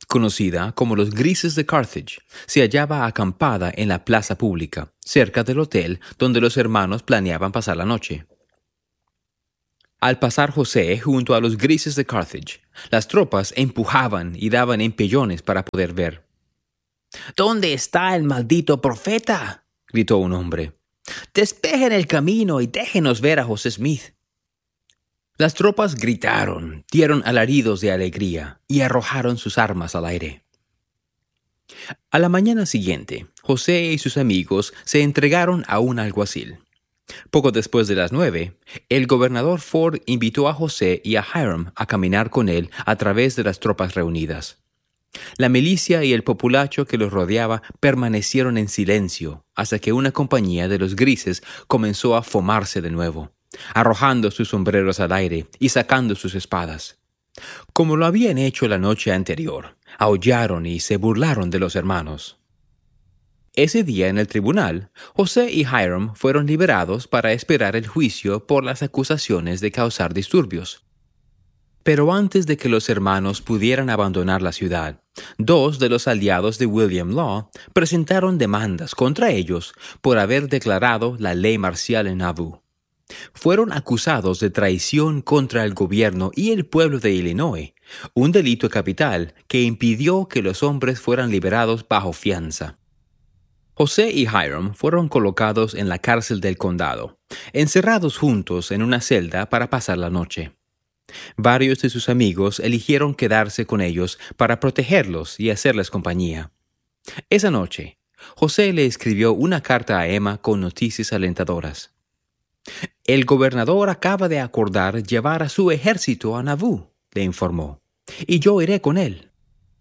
conocida como los Grises de Carthage, se hallaba acampada en la plaza pública, cerca del hotel donde los hermanos planeaban pasar la noche. Al pasar José junto a los Grises de Carthage, las tropas empujaban y daban empellones para poder ver. «¿Dónde está el maldito profeta?», gritó un hombre. «Despejen el camino y déjenos ver a José Smith». Las tropas gritaron, dieron alaridos de alegría y arrojaron sus armas al aire. A la mañana siguiente, José y sus amigos se entregaron a un alguacil. Poco después de las nueve, el gobernador Ford invitó a José y a Hiram a caminar con él a través de las tropas reunidas. La milicia y el populacho que los rodeaba permanecieron en silencio hasta que una compañía de los Grises comenzó a formarse de nuevo, arrojando sus sombreros al aire y sacando sus espadas. Como lo habían hecho la noche anterior, aullaron y se burlaron de los hermanos. Ese día en el tribunal, José y Hiram fueron liberados para esperar el juicio por las acusaciones de causar disturbios. Pero antes de que los hermanos pudieran abandonar la ciudad, dos de los aliados de William Law presentaron demandas contra ellos por haber declarado la ley marcial en Nauvoo. Fueron acusados de traición contra el gobierno y el pueblo de Illinois, un delito capital que impidió que los hombres fueran liberados bajo fianza. José y Hiram fueron colocados en la cárcel del condado, encerrados juntos en una celda para pasar la noche. Varios de sus amigos eligieron quedarse con ellos para protegerlos y hacerles compañía. Esa noche, José le escribió una carta a Emma con noticias alentadoras. «El gobernador acaba de acordar llevar a su ejército a Nauvoo», le informó, «y yo iré con él».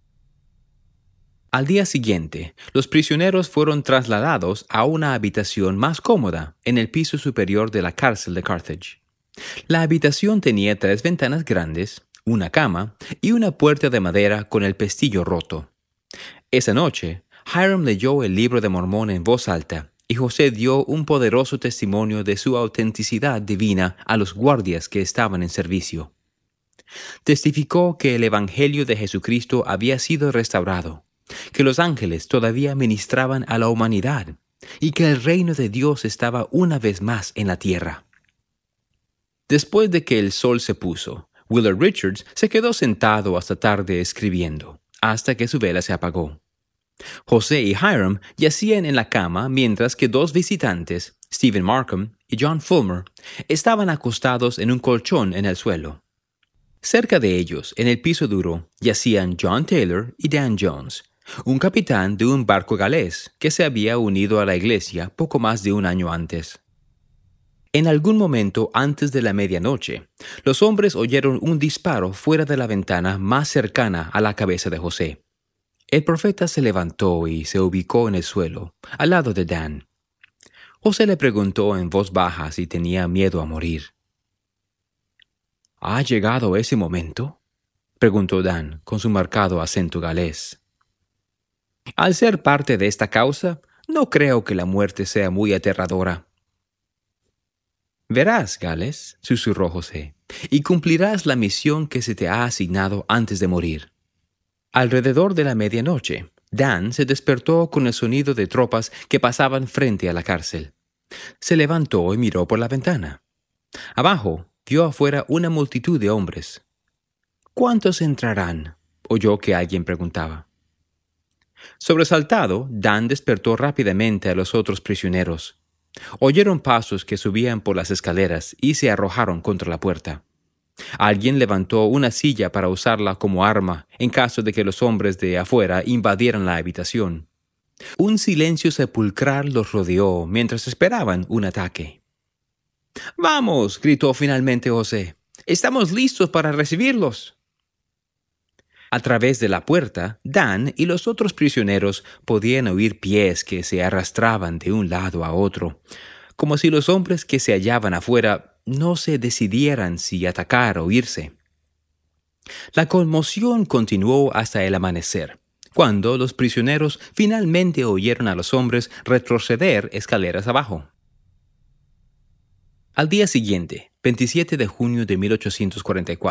Al día siguiente, los prisioneros fueron trasladados a una habitación más cómoda en el piso superior de la cárcel de Carthage. La habitación tenía tres ventanas grandes, una cama y una puerta de madera con el pestillo roto. Esa noche, Hiram leyó el libro de Mormón en voz alta y José dio un poderoso testimonio de su autenticidad divina a los guardias que estaban en servicio. Testificó que el Evangelio de Jesucristo había sido restaurado, que los ángeles todavía ministraban a la humanidad y que el reino de Dios estaba una vez más en la tierra. Después de que el sol se puso, Willard Richards se quedó sentado hasta tarde escribiendo, hasta que su vela se apagó. José y Hiram yacían en la cama mientras que dos visitantes, Stephen Markham y John Fulmer, estaban acostados en un colchón en el suelo. Cerca de ellos, en el piso duro, yacían John Taylor y Dan Jones, un capitán de un barco galés que se había unido a la iglesia poco más de un año antes. En algún momento antes de la medianoche, los hombres oyeron un disparo fuera de la ventana más cercana a la cabeza de José. El profeta se levantó y se ubicó en el suelo, al lado de Dan. José le preguntó en voz baja si tenía miedo a morir. ¿Ha llegado ese momento?, preguntó Dan con su marcado acento galés. Al ser parte de esta causa, no creo que la muerte sea muy aterradora. Verás, Gales, susurró José, y cumplirás la misión que se te ha asignado antes de morir. Alrededor de la medianoche, Dan se despertó con el sonido de tropas que pasaban frente a la cárcel. Se levantó y miró por la ventana. Abajo, vio afuera una multitud de hombres. ¿Cuántos entrarán?, oyó que alguien preguntaba. Sobresaltado, Dan despertó rápidamente a los otros prisioneros. Oyeron pasos que subían por las escaleras y se arrojaron contra la puerta. Alguien levantó una silla para usarla como arma en caso de que los hombres de afuera invadieran la habitación. Un silencio sepulcral los rodeó mientras esperaban un ataque. «¡Vamos!», gritó finalmente José. «¡Estamos listos para recibirlos!». A través de la puerta, Dan y los otros prisioneros podían oír pies que se arrastraban de un lado a otro, como si los hombres que se hallaban afuera no se decidieran si atacar o irse. La conmoción continuó hasta el amanecer, cuando los prisioneros finalmente oyeron a los hombres retroceder escaleras abajo. Al día siguiente, veintisiete de junio de mil ochocientos cuarenta y cuatro,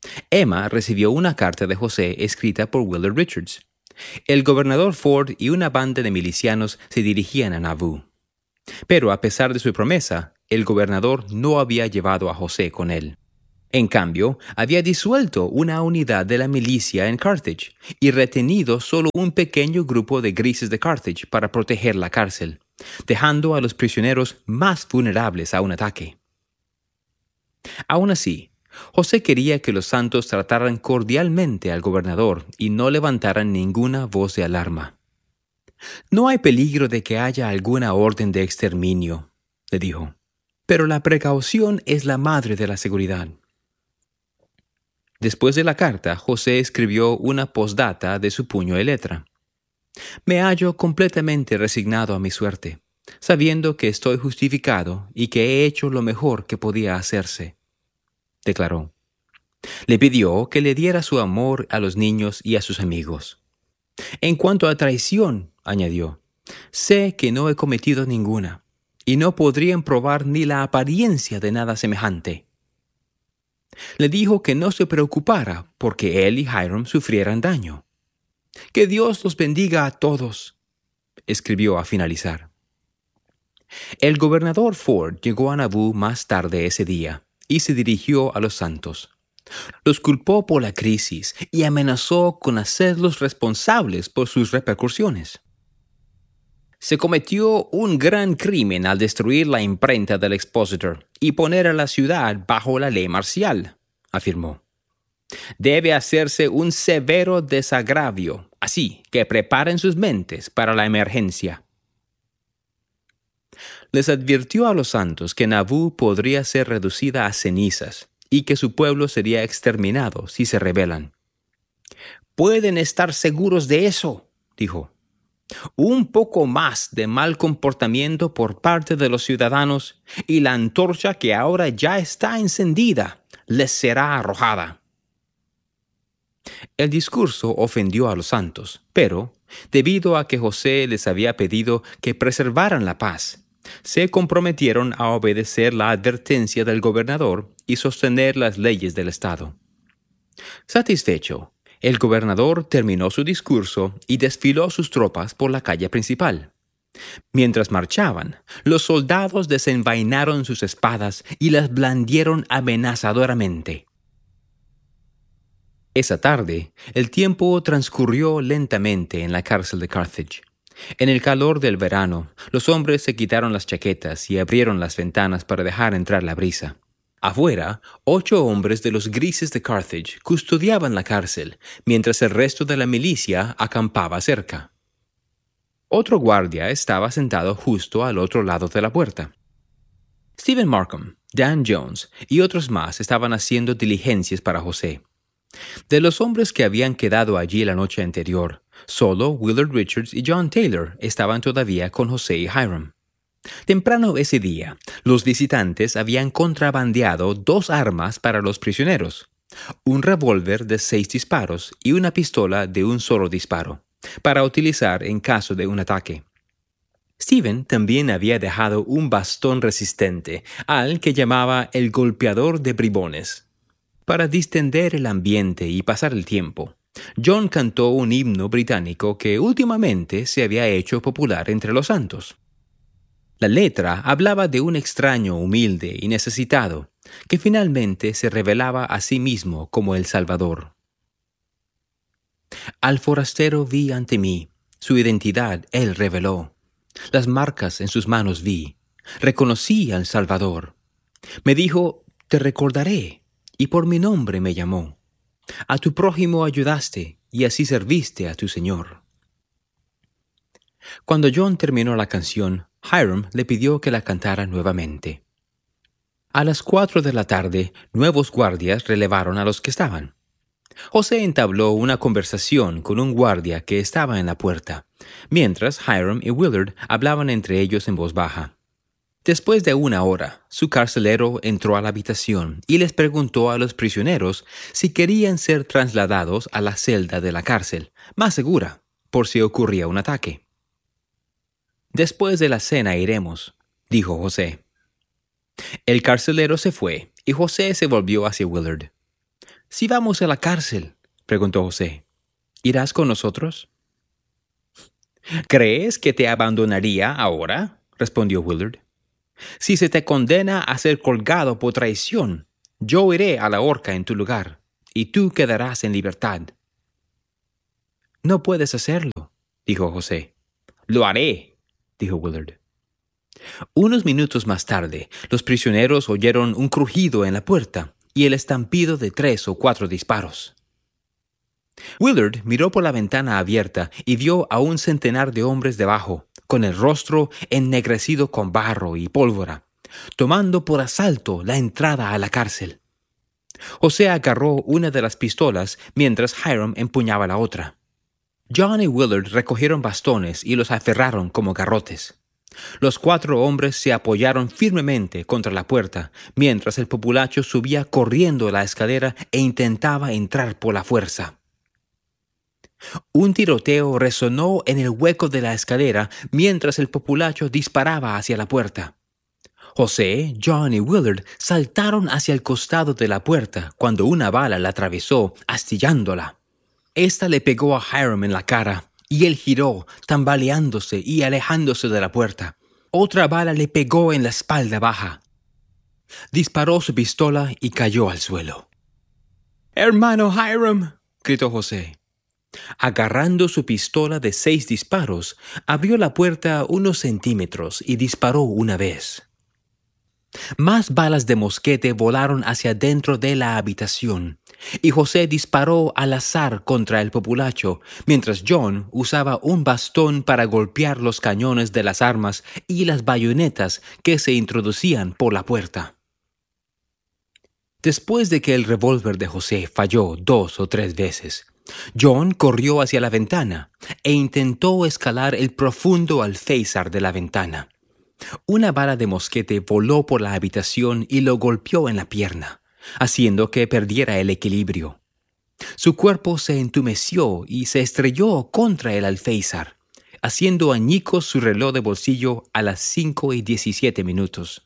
Emma recibió una carta de José escrita por Willard Richards. El gobernador Ford y una banda de milicianos se dirigían a Nauvoo. Pero a pesar de su promesa, el gobernador no había llevado a José con él. En cambio, había disuelto una unidad de la milicia en Carthage y retenido solo un pequeño grupo de grises de Carthage para proteger la cárcel, dejando a los prisioneros más vulnerables a un ataque. Aún así, José quería que los santos trataran cordialmente al gobernador y no levantaran ninguna voz de alarma. «No hay peligro de que haya alguna orden de exterminio», le dijo, «pero la precaución es la madre de la seguridad». Después de la carta, José escribió una postdata de su puño y letra. «Me hallo completamente resignado a mi suerte, sabiendo que estoy justificado y que he hecho lo mejor que podía hacerse», declaró. Le pidió que le diera su amor a los niños y a sus amigos. «En cuanto a traición», añadió, «sé que no he cometido ninguna, y no podrían probar ni la apariencia de nada semejante». Le dijo que no se preocupara porque él y Hiram sufrieran daño. «Que Dios los bendiga a todos», escribió a finalizar. El gobernador Ford llegó a Nauvoo más tarde ese día y se dirigió a los santos. Los culpó por la crisis y amenazó con hacerlos responsables por sus repercusiones. «Se cometió un gran crimen al destruir la imprenta del Expositor y poner a la ciudad bajo la ley marcial», afirmó. «Debe hacerse un severo desagravio, así que preparen sus mentes para la emergencia». Les advirtió a los santos que Nauvoo podría ser reducida a cenizas y que su pueblo sería exterminado si se rebelan. «Pueden estar seguros de eso», dijo. «Un poco más de mal comportamiento por parte de los ciudadanos y la antorcha que ahora ya está encendida les será arrojada». El discurso ofendió a los santos, pero, debido a que José les había pedido que preservaran la paz, se comprometieron a obedecer la advertencia del gobernador y sostener las leyes del Estado. Satisfecho, el gobernador terminó su discurso y desfiló sus tropas por la calle principal. Mientras marchaban, los soldados desenvainaron sus espadas y las blandieron amenazadoramente. Esa tarde, el tiempo transcurrió lentamente en la cárcel de Carthage. En el calor del verano, los hombres se quitaron las chaquetas y abrieron las ventanas para dejar entrar la brisa. Afuera, ocho hombres de los grises de Carthage custodiaban la cárcel, mientras el resto de la milicia acampaba cerca. Otro guardia estaba sentado justo al otro lado de la puerta. Stephen Markham, Dan Jones y otros más estaban haciendo diligencias para José. De los hombres que habían quedado allí la noche anterior, solo Willard Richards y John Taylor estaban todavía con José y Hiram. Temprano ese día, los visitantes habían contrabandeado dos armas para los prisioneros, un revólver de seis disparos y una pistola de un solo disparo, para utilizar en caso de un ataque. Stephen también había dejado un bastón resistente, al que llamaba el golpeador de bribones. Para distender el ambiente y pasar el tiempo, John cantó un himno británico que últimamente se había hecho popular entre los santos. La letra hablaba de un extraño humilde y necesitado, que finalmente se revelaba a sí mismo como el Salvador. «Al forastero vi ante mí, su identidad él reveló. Las marcas en sus manos vi, reconocí al Salvador. Me dijo, te recordaré, y por mi nombre me llamó. A tu prójimo ayudaste, y así serviste a tu Señor». Cuando John terminó la canción, Hiram le pidió que la cantara nuevamente. A las cuatro de la tarde, nuevos guardias relevaron a los que estaban. José entabló una conversación con un guardia que estaba en la puerta, mientras Hiram y Willard hablaban entre ellos en voz baja. Después de una hora, su carcelero entró a la habitación y les preguntó a los prisioneros si querían ser trasladados a la celda de la cárcel, más segura, por si ocurría un ataque. «Después de la cena iremos», dijo José. El carcelero se fue y José se volvió hacia Willard. Si vamos a la cárcel, preguntó José, ¿irás con nosotros? ¿Crees que te abandonaría ahora?, respondió Willard. Si se te condena a ser colgado por traición, yo iré a la horca en tu lugar, y tú quedarás en libertad. No puedes hacerlo, dijo José. Lo haré, dijo Willard. Unos minutos más tarde, los prisioneros oyeron un crujido en la puerta y el estampido de tres o cuatro disparos. Willard miró por la ventana abierta y vio a un centenar de hombres debajo, con el rostro ennegrecido con barro y pólvora, tomando por asalto la entrada a la cárcel. José agarró una de las pistolas mientras Hiram empuñaba la otra. John y Willard recogieron bastones y los aferraron como garrotes. Los cuatro hombres se apoyaron firmemente contra la puerta, mientras el populacho subía corriendo la escalera e intentaba entrar por la fuerza. Un tiroteo resonó en el hueco de la escalera mientras el populacho disparaba hacia la puerta. José, John y Willard saltaron hacia el costado de la puerta cuando una bala la atravesó, astillándola. Esta le pegó a Hiram en la cara, y él giró, tambaleándose y alejándose de la puerta. Otra bala le pegó en la espalda baja. Disparó su pistola y cayó al suelo. «¡Hermano Hiram!», gritó José. Agarrando su pistola de seis disparos, abrió la puerta unos centímetros y disparó una vez. Más balas de mosquete volaron hacia dentro de la habitación, y José disparó al azar contra el populacho, mientras John usaba un bastón para golpear los cañones de las armas y las bayonetas que se introducían por la puerta. Después de que el revólver de José falló dos o tres veces, John corrió hacia la ventana e intentó escalar el profundo alféizar de la ventana. Una bala de mosquete voló por la habitación y lo golpeó en la pierna, haciendo que perdiera el equilibrio. Su cuerpo se entumeció y se estrelló contra el alféizar, haciendo añicos su reloj de bolsillo a las cinco y diecisiete minutos.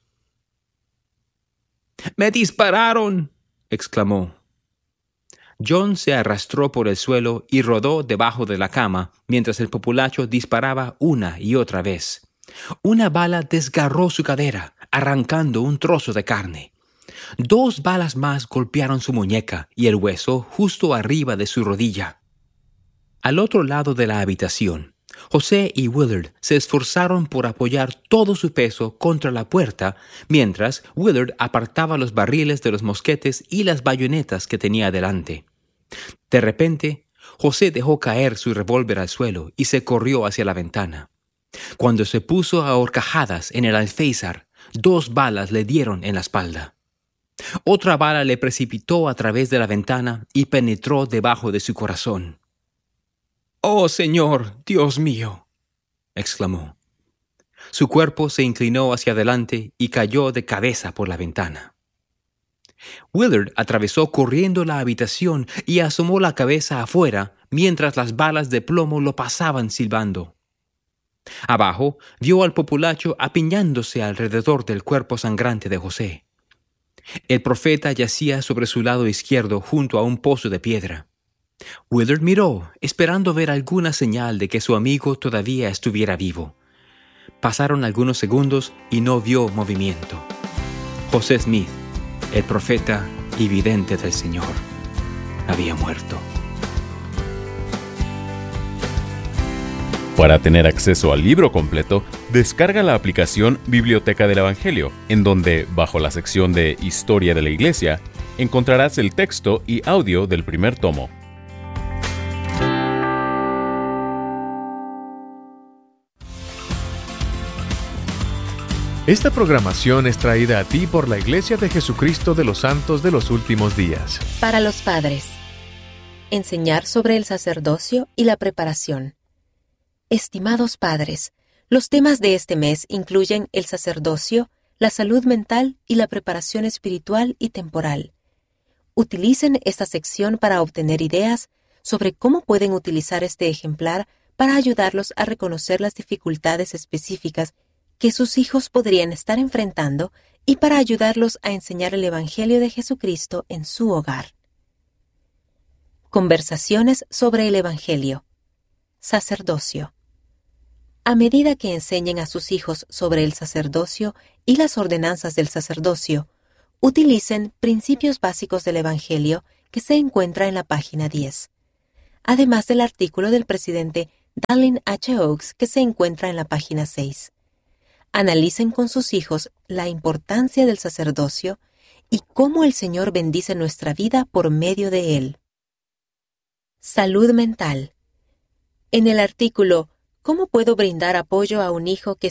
«¡Me dispararon!», exclamó. John se arrastró por el suelo y rodó debajo de la cama mientras el populacho disparaba una y otra vez. Una bala desgarró su cadera, arrancando un trozo de carne. Dos balas más golpearon su muñeca y el hueso justo arriba de su rodilla. Al otro lado de la habitación, José y Willard se esforzaron por apoyar todo su peso contra la puerta, mientras Willard apartaba los barriles de los mosquetes y las bayonetas que tenía delante. De repente, José dejó caer su revólver al suelo y se corrió hacia la ventana. Cuando se puso a horcajadas en el alféizar, dos balas le dieron en la espalda. Otra bala le precipitó a través de la ventana y penetró debajo de su corazón. «¡Oh, Señor, Dios mío!», exclamó. Su cuerpo se inclinó hacia adelante y cayó de cabeza por la ventana. Willard atravesó corriendo la habitación y asomó la cabeza afuera mientras las balas de plomo lo pasaban silbando. Abajo vio al populacho apiñándose alrededor del cuerpo sangrante de José. El profeta yacía sobre su lado izquierdo junto a un pozo de piedra. Willard miró, esperando ver alguna señal de que su amigo todavía estuviera vivo. Pasaron algunos segundos y no vio movimiento. José Smith, el profeta y vidente del Señor, había muerto. Para tener acceso al libro completo, descarga la aplicación Biblioteca del Evangelio, en donde, bajo la sección de Historia de la Iglesia, encontrarás el texto y audio del primer tomo. Esta programación es traída a ti por la Iglesia de Jesucristo de los Santos de los Últimos Días. Para los padres, enseñar sobre el sacerdocio y la preparación. Estimados padres, los temas de este mes incluyen el sacerdocio, la salud mental y la preparación espiritual y temporal. Utilicen esta sección para obtener ideas sobre cómo pueden utilizar este ejemplar para ayudarlos a reconocer las dificultades específicas que sus hijos podrían estar enfrentando y para ayudarlos a enseñar el Evangelio de Jesucristo en su hogar. Conversaciones sobre el Evangelio. Sacerdocio. A medida que enseñen a sus hijos sobre el sacerdocio y las ordenanzas del sacerdocio, utilicen principios básicos del Evangelio que se encuentra en la página diez, además del artículo del presidente Dallin H. Oaks que se encuentra en la página seis. Analicen con sus hijos la importancia del sacerdocio y cómo el Señor bendice nuestra vida por medio de él. Salud mental. En el artículo ¿Cómo puedo brindar apoyo a un hijo que